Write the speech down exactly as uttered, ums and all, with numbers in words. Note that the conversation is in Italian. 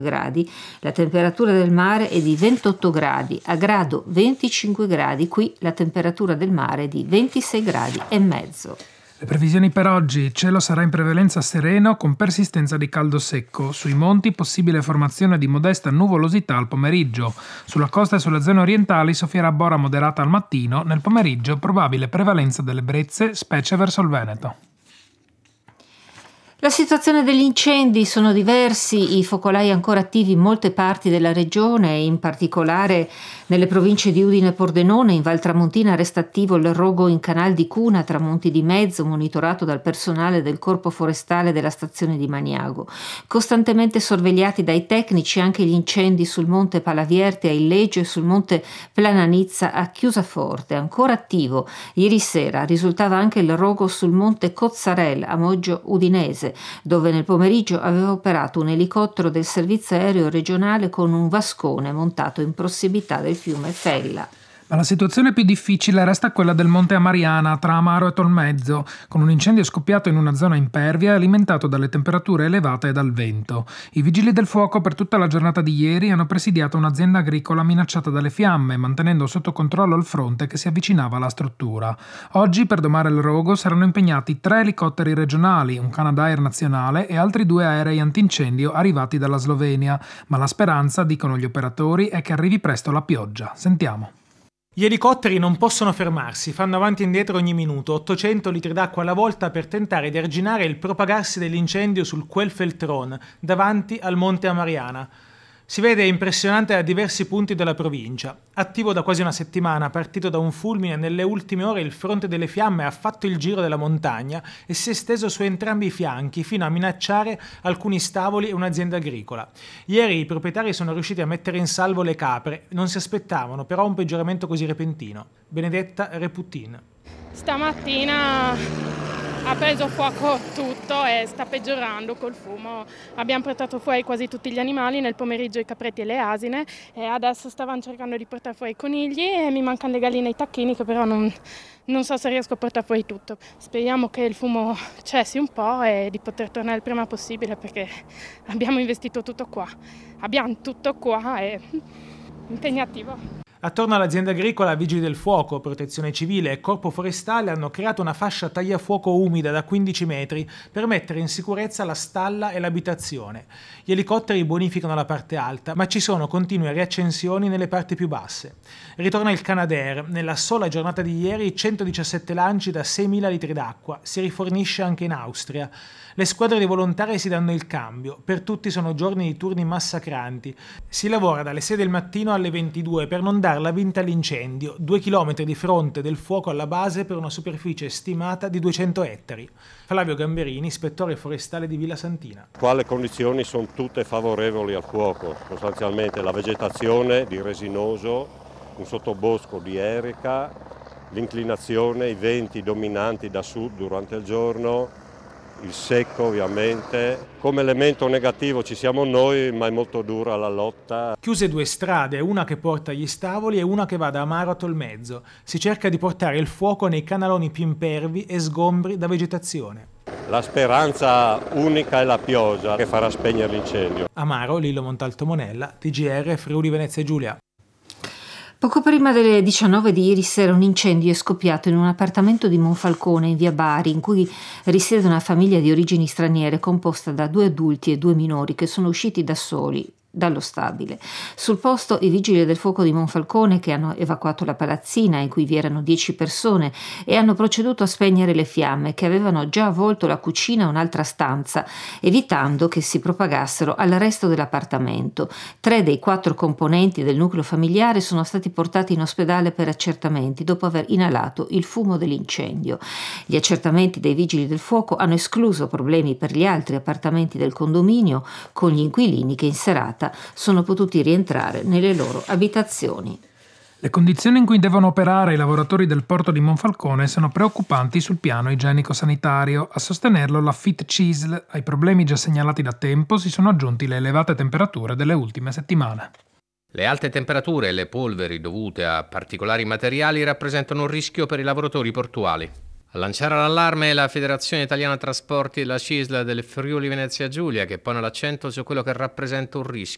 gradi, la temperatura del mare è di ventotto gradi, a Grado venticinque gradi, qui la temperatura del mare è di ventisei gradi e mezzo. Le previsioni per oggi: il cielo sarà in prevalenza sereno con persistenza di caldo secco, sui monti possibile formazione di modesta nuvolosità al pomeriggio, sulla costa e sulle zone orientali soffierà bora moderata al mattino, nel pomeriggio probabile prevalenza delle brezze, specie verso il Veneto. La situazione degli incendi sono diversi, i focolai ancora attivi in molte parti della regione, in particolare nelle province di Udine e Pordenone. In Val Tramontina resta attivo il rogo in Canal di Cuna, tra Monti di Mezzo, monitorato dal personale del Corpo Forestale della stazione di Maniago. Costantemente sorvegliati dai tecnici anche gli incendi sul Monte Palavierte a Illeggio e sul Monte Plananizza a Chiusaforte, ancora attivo. Ieri sera risultava anche il rogo sul Monte Cozzarel a Moggio Udinese, dove nel pomeriggio aveva operato un elicottero del servizio aereo regionale con un vascone montato in prossimità del fiume Fella. Ma la situazione più difficile resta quella del Monte Amariana, tra Amaro e Tolmezzo, con un incendio scoppiato in una zona impervia e alimentato dalle temperature elevate e dal vento. I vigili del fuoco per tutta la giornata di ieri hanno presidiato un'azienda agricola minacciata dalle fiamme, mantenendo sotto controllo il fronte che si avvicinava alla struttura. Oggi, per domare il rogo, saranno impegnati tre elicotteri regionali, un Canadair nazionale e altri due aerei antincendio arrivati dalla Slovenia. Ma la speranza, dicono gli operatori, è che arrivi presto la pioggia. Sentiamo. Gli elicotteri non possono fermarsi, fanno avanti e indietro ogni minuto, ottocento litri d'acqua alla volta per tentare di arginare il propagarsi dell'incendio sul Quelfeltron, davanti al Monte Amariana. Si vede impressionante da diversi punti della provincia. Attivo da quasi una settimana, partito da un fulmine, nelle ultime ore il fronte delle fiamme ha fatto il giro della montagna e si è esteso su entrambi i fianchi fino a minacciare alcuni stavoli e un'azienda agricola. Ieri i proprietari sono riusciti a mettere in salvo le capre, non si aspettavano però un peggioramento così repentino. Benedetta Reputin. Stamattina ha preso fuoco tutto e sta peggiorando col fumo. Abbiamo portato fuori quasi tutti gli animali, nel pomeriggio i capretti e le asine, e adesso stavano cercando di portare fuori i conigli e mi mancano le galline e i tacchini, che però non, non so se riesco a portare fuori tutto. Speriamo che il fumo cessi un po' e di poter tornare il prima possibile, perché abbiamo investito tutto qua. Abbiamo tutto qua e impegnativo. Attorno all'azienda agricola, Vigili del Fuoco, Protezione Civile e Corpo Forestale hanno creato una fascia tagliafuoco umida da quindici metri per mettere in sicurezza la stalla e l'abitazione. Gli elicotteri bonificano la parte alta, ma ci sono continue riaccensioni nelle parti più basse. Ritorna il Canadair. Nella sola giornata di ieri centodiciassette lanci da seimila litri d'acqua. Si rifornisce anche in Austria. Le squadre di volontari si danno il cambio. Per tutti sono giorni di turni massacranti. Si lavora dalle sei del mattino alle ventidue per non darla vinta all'incendio. Due chilometri di fronte del fuoco alla base per una superficie stimata di duecento ettari. Flavio Gamberini, ispettore forestale di Villa Santina. Qua le condizioni sono tutte favorevoli al fuoco. Sostanzialmente la vegetazione di resinoso, un sottobosco di erica, l'inclinazione, i venti dominanti da sud durante il giorno, il secco ovviamente. Come elemento negativo ci siamo noi, ma è molto dura la lotta. Chiuse due strade, una che porta agli stavoli e una che va da Amaro a Tolmezzo. Si cerca di portare il fuoco nei canaloni più impervi e sgombri da vegetazione. La speranza unica è la pioggia che farà spegnere l'incendio. Amaro, Lillo Montalto Monella, T G R Friuli Venezia Giulia. Poco prima delle diciannove di ieri sera un incendio è scoppiato in un appartamento di Monfalcone in via Bari, in cui risiede una famiglia di origini straniere composta da due adulti e due minori che sono usciti da soli dallo stabile. Sul posto i vigili del fuoco di Monfalcone, che hanno evacuato la palazzina in cui vi erano dieci persone e hanno proceduto a spegnere le fiamme che avevano già avvolto la cucina e un'altra stanza, evitando che si propagassero al resto dell'appartamento. Tre dei quattro componenti del nucleo familiare sono stati portati in ospedale per accertamenti dopo aver inalato il fumo dell'incendio. Gli accertamenti dei vigili del fuoco hanno escluso problemi per gli altri appartamenti del condominio, con gli inquilini che in serata sono potuti rientrare nelle loro abitazioni. Le condizioni in cui devono operare i lavoratori del porto di Monfalcone sono preoccupanti sul piano igienico-sanitario. A sostenerlo la FIT-CISL. Ai problemi già segnalati da tempo si sono aggiunti le elevate temperature delle ultime settimane. Le alte temperature e le polveri dovute a particolari materiali rappresentano un rischio per i lavoratori portuali. A lanciare l'allarme è la Federazione Italiana Trasporti e la CISL del Friuli Venezia Giulia, che pone l'accento su quello che rappresenta un rischio